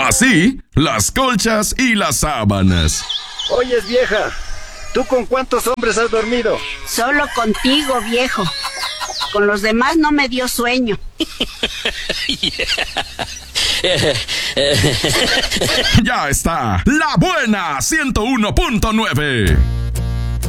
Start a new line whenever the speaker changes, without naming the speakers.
Así, las colchas y las sábanas.
Oyes, vieja, ¿tú con cuántos hombres has dormido?
Solo contigo, viejo. Con los demás no me dio sueño.
Ya está, La Buena 101.9.